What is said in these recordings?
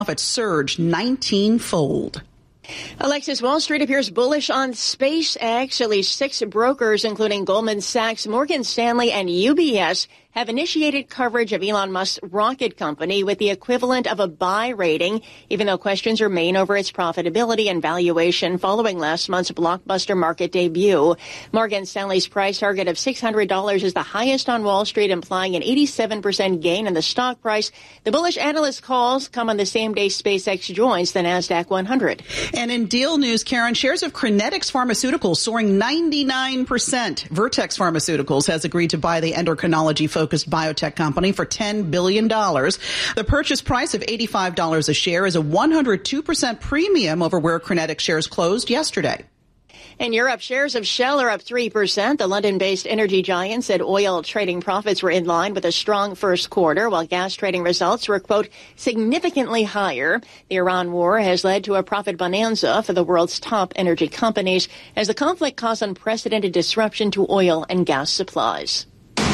Profit surged 19-fold. Alexis, Wall Street appears bullish on SpaceX. At least 6 brokers, including Goldman Sachs, Morgan Stanley, and UBS, have initiated coverage of Elon Musk's rocket company with the equivalent of a buy rating, even though questions remain over its profitability and valuation following last month's blockbuster market debut. Morgan Stanley's price target of $600 is the highest on Wall Street, implying an 87% gain in the stock price. The bullish analyst calls come on the same day SpaceX joins the NASDAQ 100. And in deal news, Karen, shares of Crinetics Pharmaceuticals soaring 99%. Vertex Pharmaceuticals has agreed to buy the endocrinology-focused biotech company for $10 billion. The purchase price of $85 a share is a 102% premium over where Crinetics shares closed yesterday. In Europe, shares of Shell are up 3%. The London-based energy giant said oil trading profits were in line with a strong first quarter, while gas trading results were, quote, significantly higher. The Iran war has led to a profit bonanza for the world's top energy companies as the conflict caused unprecedented disruption to oil and gas supplies.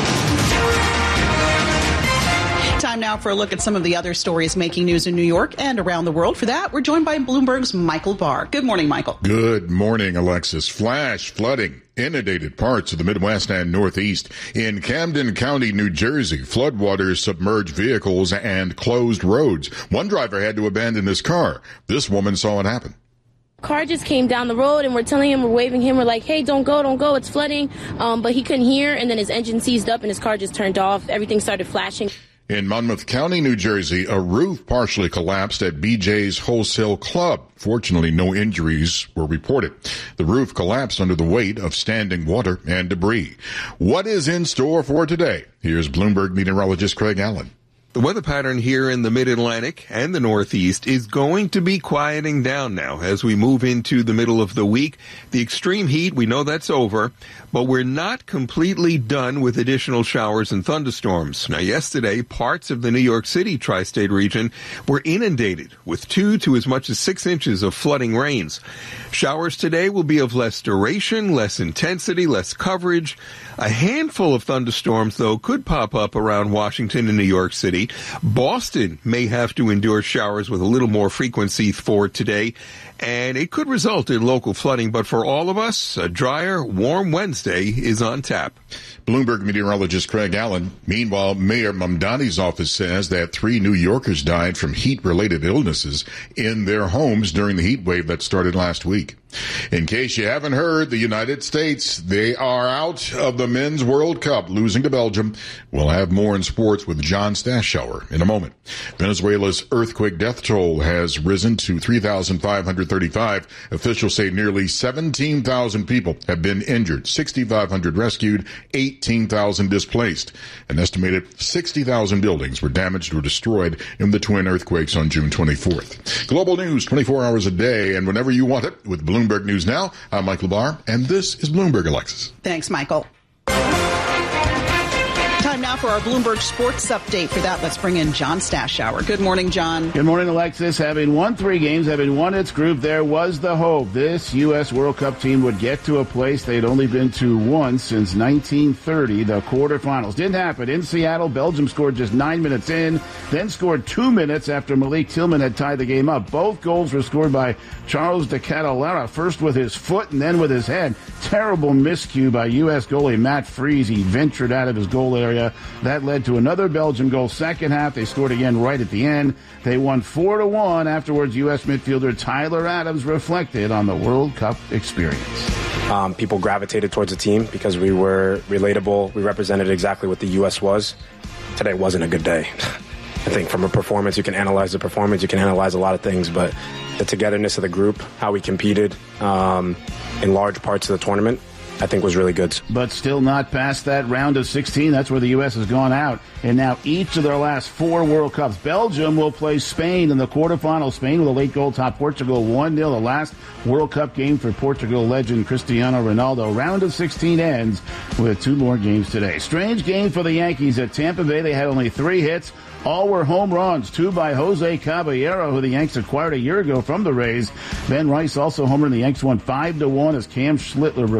Time now for a look at some of the other stories making news in New York and around the world. For that, we're joined by Bloomberg's Michael Barr. Good morning, Michael. Good morning, Alexis. Flash flooding inundated parts of the Midwest and Northeast. In Camden County, New Jersey, floodwaters submerged vehicles and closed roads. One driver had to abandon his car. This woman saw it happen. Car just came down the road and we're telling him, we're waving him, we're like, hey, don't go, it's flooding. But he couldn't hear, and then his engine seized up and his car just turned off. Everything started flashing. In Monmouth County, New Jersey, a roof partially collapsed at BJ's Wholesale Club. Fortunately, no injuries were reported. The roof collapsed under the weight of standing water and debris. What is in store for today? Here's Bloomberg meteorologist Craig Allen. The weather pattern here in the Mid-Atlantic and the Northeast is going to be quieting down now as we move into the middle of the week. The extreme heat, we know that's over, but we're not completely done with additional showers and thunderstorms. Now, yesterday, parts of the New York City tri-state region were inundated with 2 to as much as 6 inches of flooding rains. Showers today will be of less duration, less intensity, less coverage. A handful of thunderstorms, though, could pop up around Washington and New York City. Boston may have to endure showers with a little more frequency for today, and it could result in local flooding. But for all of us, a drier, warm Wednesday is on tap. Bloomberg meteorologist Craig Allen. Meanwhile, Mayor Mamdani's office says that 3 New Yorkers died from heat-related illnesses in their homes during the heat wave that started last week. In case you haven't heard, the United States, they are out of the Men's World Cup, losing to Belgium. We'll have more in sports with John Stashower in a moment. Venezuela's earthquake death toll has risen to 3,535. Officials say nearly 17,000 people have been injured, 6,500 rescued, 18,000 displaced. An estimated 60,000 buildings were damaged or destroyed in the twin earthquakes on June 24th. Global news 24 hours a day and whenever you want it with Bloomberg News Now. I'm Michael Barr, and this is Bloomberg, Alexis. Thanks, Michael. Time now for our Bloomberg Sports Update. For that, let's bring in John Stashower. Good morning, John. Good morning, Alexis. Having won 3 games, having won its group, there was the hope this U.S. World Cup team would get to a place they'd only been to once since 1930, the quarterfinals. Didn't happen. In Seattle, Belgium scored just 9 minutes in, then scored 2 minutes after Malik Tillman had tied the game up. Both goals were scored by Charles de Catalara, first with his foot and then with his head. Terrible miscue by U.S. goalie Matt Freese. He ventured out of his goal area. That led to another Belgian goal. Second half, they scored again right at the end. They won 4-1. Afterwards, U.S. midfielder Tyler Adams reflected on the World Cup experience. People gravitated towards the team because we were relatable. We represented exactly what the U.S. was. Today wasn't a good day. I think from a performance, you can analyze the performance. You can analyze a lot of things, but the togetherness of the group, how we competed in large parts of the tournament, I think was really good. But still not past that round of 16. That's where the U.S. has gone out. And now each of their last 4 World Cups. Belgium will play Spain in the quarterfinals. Spain with a late goal top Portugal 1-0. The last World Cup game for Portugal legend Cristiano Ronaldo. Round of 16 ends with 2 more games today. Strange game for the Yankees at Tampa Bay. They had only 3 hits. All were home runs, 2 by Jose Caballero, who the Yanks acquired a year ago from the Rays. Ben Rice also homered, and the Yanks won 5-1 as Cam Schlittler rebounded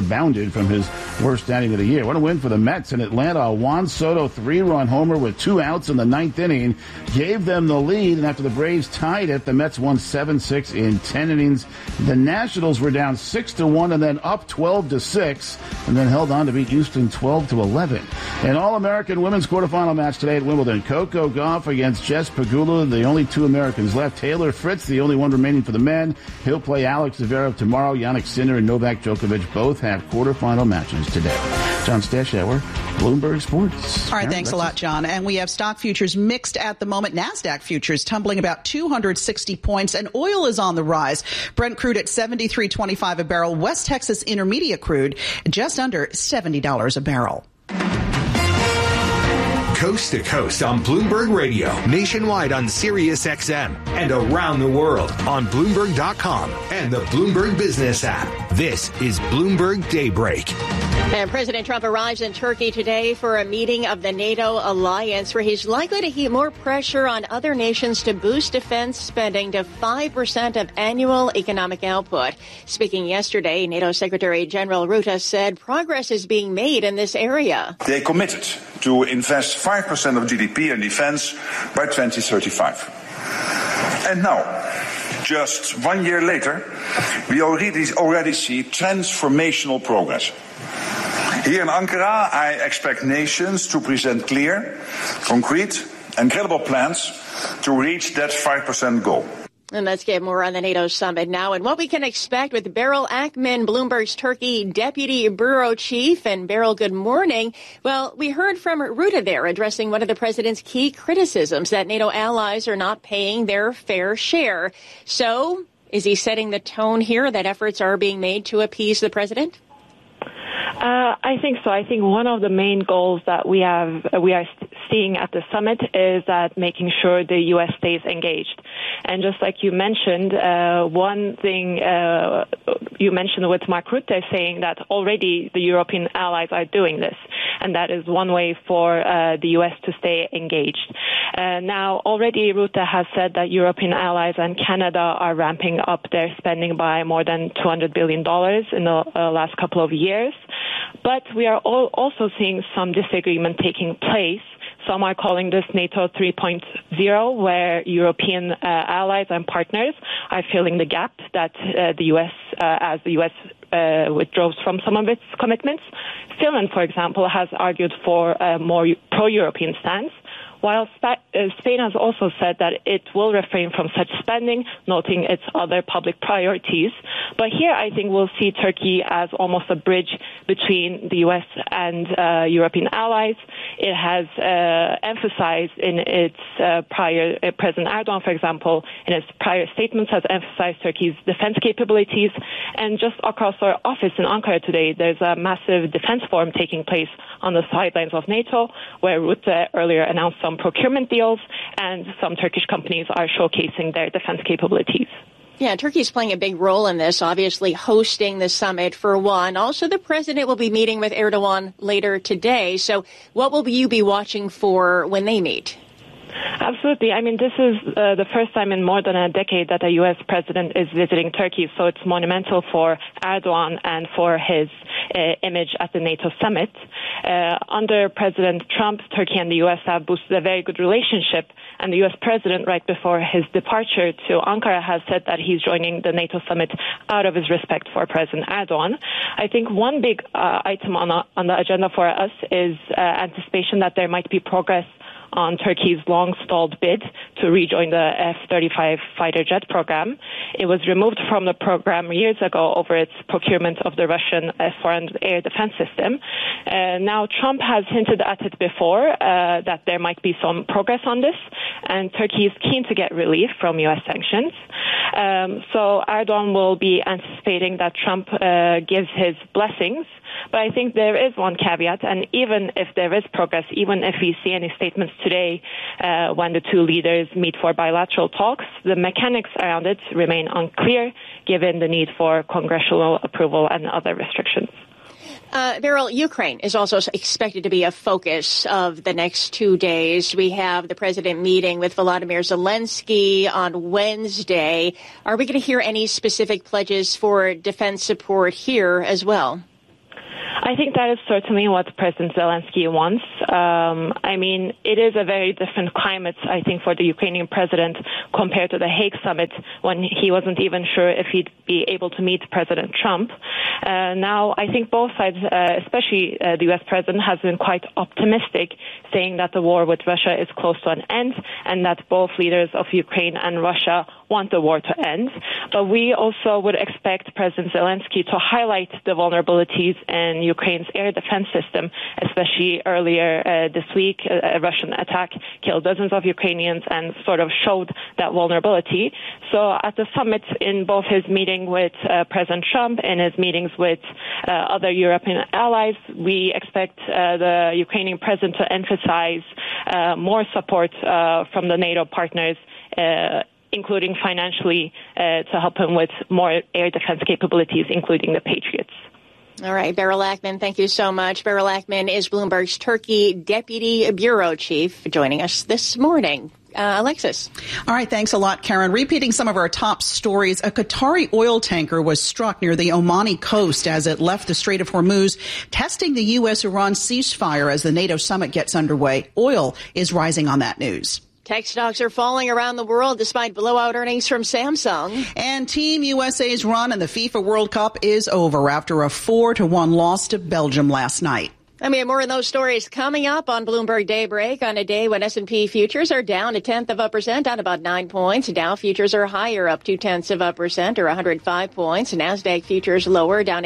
rebounded from his worst outing of the year. What a win for the Mets in Atlanta. A Juan Soto 3-run homer with 2 outs in the 9th inning gave them the lead, and after the Braves tied it, the Mets won 7-6 in 10 innings. The Nationals were down 6-1 and then up 12-6, and then held on to beat Houston 12-11. An All-American women's quarterfinal match today at Wimbledon. Coco Gauff against Jess Pegula, the only 2 Americans left. Taylor Fritz, the only one remaining for the men. He'll play Alex Zverev tomorrow. Jannik Sinner and Novak Djokovic both have quarterfinal matches today. John Stashower, Bloomberg Sports. All right, thanks a lot, John. And we have stock futures mixed at the moment. NASDAQ futures tumbling about 260 points, and oil is on the rise. Brent crude at $73.25 a barrel. West Texas Intermediate crude just under $70 a barrel. Coast to coast on Bloomberg Radio, nationwide on Sirius XM, and around the world on Bloomberg.com and the Bloomberg Business app. This is Bloomberg Daybreak. And President Trump arrives in Turkey today for a meeting of the NATO alliance, where he's likely to heap more pressure on other nations to boost defense spending to 5% of annual economic output. Speaking yesterday, NATO Secretary General Rutte said progress is being made in this area. They committed to invest 5% of GDP in defense by 2035. And now, just 1 year later, we already see transformational progress. Here in Ankara, I expect nations to present clear, concrete, and credible plans to reach that 5% goal. And let's get more on the NATO summit now and what we can expect with Beryl Ackman, Bloomberg's Turkey Deputy Bureau Chief. And Beryl, good morning. Well, we heard from Rutte there addressing one of the president's key criticisms, that NATO allies are not paying their fair share. So is he setting the tone here that efforts are being made to appease the president? I think so. I think one of the main goals that we are seeing at the summit is that making sure the U.S. stays engaged. And just like you mentioned, one thing you mentioned with Mark Rutte saying that already the European allies are doing this, and that is one way for the U.S. to stay engaged. Now, already Rutte has said that European allies and Canada are ramping up their spending by more than $200 billion in the last couple of years. But we are also seeing some disagreement taking place. Some are calling this NATO 3.0, where European allies and partners are filling the gap that the U.S., as the U.S. withdraws from some of its commitments. Finland, for example, has argued for a more pro-European stance, while Spain has also said that it will refrain from such spending, noting its other public priorities. But here I think we'll see Turkey as almost a bridge between the U.S. and European allies. It has emphasized in its President Erdogan, for example, in its prior statements, has emphasized Turkey's defense capabilities. And just across our office in Ankara today, there's a massive defense forum taking place on the sidelines of NATO, where Rutte earlier announced some procurement deals, and some Turkish companies are showcasing their defense capabilities. Yeah, Turkey's playing a big role in this, obviously hosting the summit for one. Also, the president will be meeting with Erdogan later today. So what will you be watching for when they meet? Absolutely. I mean, this is the first time in more than a decade that a U.S. president is visiting Turkey, so it's monumental for Erdogan and for his image at the NATO summit. Under President Trump, Turkey and the U.S. have boosted a very good relationship, and the U.S. president, right before his departure to Ankara, has said that he's joining the NATO summit out of his respect for President Erdogan. I think one big item on the agenda for us is anticipation that there might be progress on Turkey's long-stalled bid to rejoin the F-35 fighter jet program. It was removed from the program years ago over its procurement of the Russian S-400 air defense system. Now, Trump has hinted at it before that there might be some progress on this, and Turkey is keen to get relief from U.S. sanctions. So Erdogan will be anticipating that Trump gives his blessings. But I think there is one caveat, and even if there is progress, even if we see any statements today when the two leaders meet for bilateral talks, the mechanics around it remain unclear, given the need for congressional approval and other restrictions. Beryl, Ukraine is also expected to be a focus of the next 2 days. We have the president meeting with Volodymyr Zelensky on Wednesday. Are we going to hear any specific pledges for defense support here as well? I think that is certainly what President Zelensky wants. It is a very different climate, I think, for the Ukrainian president compared to the Hague summit when he wasn't even sure if he'd be able to meet President Trump. Now, I think both sides, especially the U.S. president, has been quite optimistic, saying that the war with Russia is close to an end and that both leaders of Ukraine and Russia want the war to end. But we also would expect President Zelensky to highlight the vulnerabilities in Ukraine's air defense system, especially earlier this week. A Russian attack killed dozens of Ukrainians and sort of showed that vulnerability. So at the summit, in both his meeting with President Trump and his meetings with other European allies, we expect the Ukrainian president to emphasize more support from the NATO partners, including financially, to help him with more air defense capabilities, including the Patriots. All right, Beryl Ackman, thank you so much. Beryl Ackman is Bloomberg's Turkey Deputy Bureau Chief, joining us this morning. Alexis. All right, thanks a lot, Karen. Repeating some of our top stories, a Qatari oil tanker was struck near the Omani coast as it left the Strait of Hormuz, testing the U.S.-Iran ceasefire as the NATO summit gets underway. Oil is rising on that news. Tech stocks are falling around the world despite blowout earnings from Samsung. And Team USA's run in the FIFA World Cup is over after a 4-1 loss to Belgium last night. I mean, more of those stories coming up on Bloomberg Daybreak on a day when S&P futures are down 0.1%, down about 9 points. Dow futures are higher, up 0.2% or 105 points. NASDAQ futures lower, down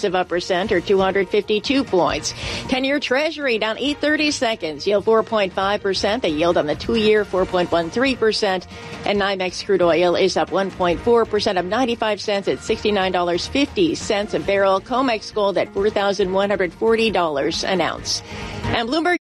0.8% or 252 points. 10-year Treasury down 8/32, yield 4.5%. The yield on the 2-year 4.13%. And NYMEX crude oil is up 1.4%, up 95 cents at $69.50 a barrel. COMEX gold at $4,140 an ounce. And Bloomberg